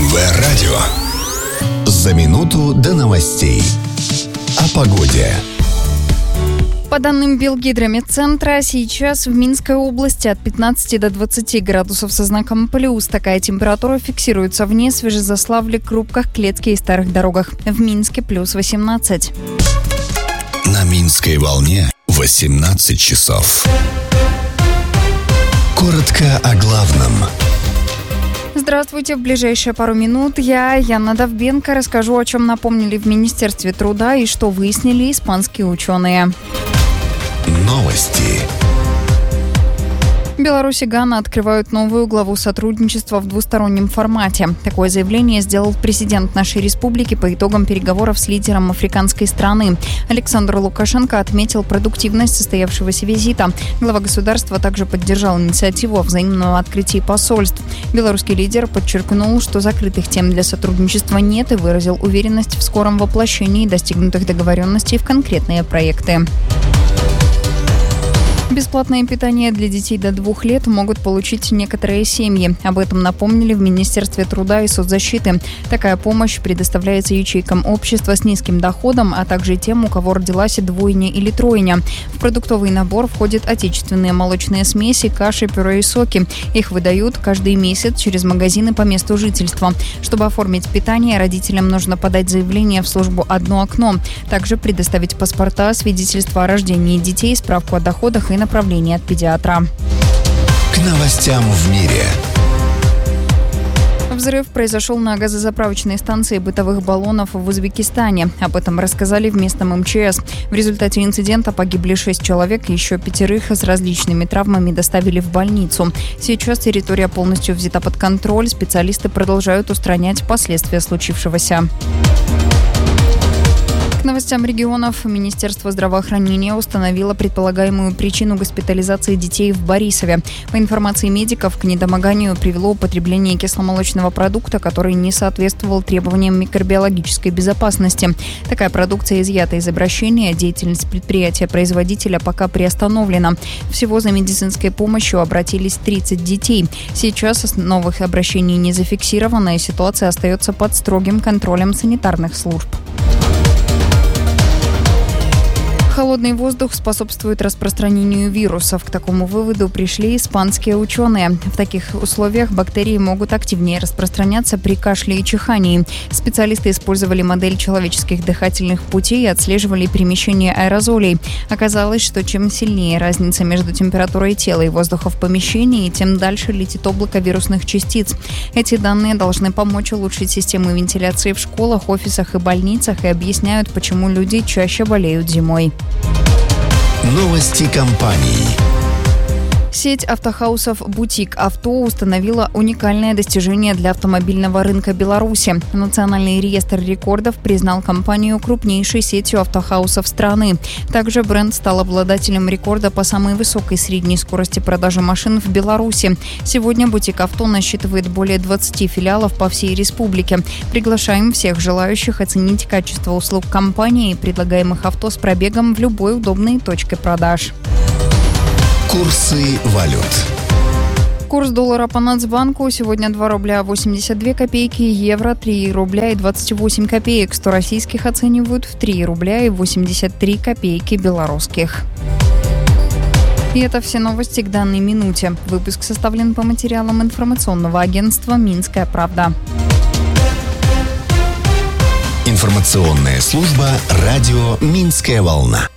МВ-радио. За минуту до новостей. О погоде. По данным Белгидромедцентра, сейчас в Минской области от 15 до 20 градусов со знаком плюс. Такая температура фиксируется в Несвеже, Заславле, Крупках, Клецке и Старых Дорогах. В Минске плюс 18. На Минской волне 18 часов. Коротко о главном. Здравствуйте. В ближайшие пару минут я, Яна Довбенко, расскажу, о чем напомнили в Министерстве труда и что выяснили испанские ученые. Новости. Беларусь и Гана открывают новую главу сотрудничества в двустороннем формате. Такое заявление сделал президент нашей республики по итогам переговоров с лидером африканской страны. Александр Лукашенко отметил продуктивность состоявшегося визита. Глава государства также поддержал инициативу о взаимном открытии посольств. Белорусский лидер подчеркнул, что закрытых тем для сотрудничества нет, и выразил уверенность в скором воплощении достигнутых договоренностей в конкретные проекты. Бесплатное питание для детей до 2 лет могут получить некоторые семьи. Об этом напомнили в Министерстве труда и соцзащиты. Такая помощь предоставляется ячейкам общества с низким доходом, а также тем, у кого родилась двойня или тройня. В продуктовый набор входят отечественные молочные смеси, каши, пюре и соки. Их выдают каждый месяц через магазины по месту жительства. Чтобы оформить питание, родителям нужно подать заявление в службу «Одно окно». Также предоставить паспорта, свидетельство о рождении детей, справку о доходах и направление от педиатра. К новостям в мире. Взрыв произошел на газозаправочной станции бытовых баллонов в Узбекистане. Об этом рассказали в местном МЧС. В результате инцидента погибли 6 человек, еще 5 с различными травмами доставили в больницу. Сейчас территория полностью взята под контроль. Специалисты продолжают устранять последствия случившегося. К новостям регионов. Министерство здравоохранения установило предполагаемую причину госпитализации детей в Борисове. По информации медиков, к недомоганию привело употребление кисломолочного продукта, который не соответствовал требованиям микробиологической безопасности. Такая продукция изъята из обращения. Деятельность предприятия-производителя пока приостановлена. Всего за медицинской помощью обратились 30 детей. Сейчас новых обращений не зафиксировано, и ситуация остается под строгим контролем санитарных служб. Холодный воздух способствует распространению вирусов. К такому выводу пришли испанские ученые. В таких условиях бактерии могут активнее распространяться при кашле и чихании. Специалисты использовали модель человеческих дыхательных путей и отслеживали перемещение аэрозолей. Оказалось, что чем сильнее разница между температурой тела и воздуха в помещении, тем дальше летит облако вирусных частиц. Эти данные должны помочь улучшить систему вентиляции в школах, офисах и больницах и объясняют, почему люди чаще болеют зимой. Новости компаний. Сеть автохаусов «Бутик Авто» установила уникальное достижение для автомобильного рынка Беларуси. Национальный реестр рекордов признал компанию крупнейшей сетью автохаусов страны. Также бренд стал обладателем рекорда по самой высокой средней скорости продажи машин в Беларуси. Сегодня «Бутик Авто» насчитывает более 20 филиалов по всей республике. Приглашаем всех желающих оценить качество услуг компании и предлагаемых авто с пробегом в любой удобной точке продаж. Курсы валют. Курс доллара по Нацбанку сегодня 2 рубля 82 копейки, евро 3 рубля и 28 копеек, 100 российских оценивают в 3 рубля и 83 копейки белорусских. И это все новости к данной минуте. Выпуск составлен по материалам информационного агентства «Минская правда». Информационная служба радио «Минская волна».